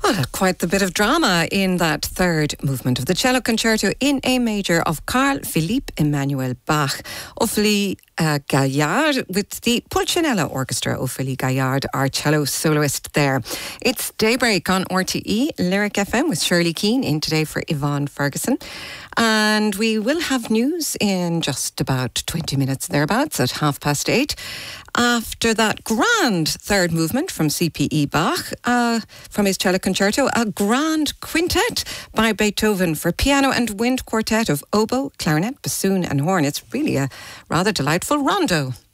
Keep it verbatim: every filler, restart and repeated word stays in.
Well, quite the bit of drama in that third movement of the cello concerto in A major of Carl Philipp Emanuel Bach. Ophélie uh, Gaillard with the Pulcinella Orchestra. Ophélie Gaillard, our cello soloist there. It's Daybreak on R T E, Lyric F M with Shirley Keane in today for Yvonne Ferguson. And we will have news in just about twenty minutes thereabouts at half past eight. After that grand third movement from C P E Bach, uh, from his cello concerto, a grand quintet by Beethoven for piano and wind quartet of oboe, clarinet, bassoon and horn. It's really a rather delightful rondo.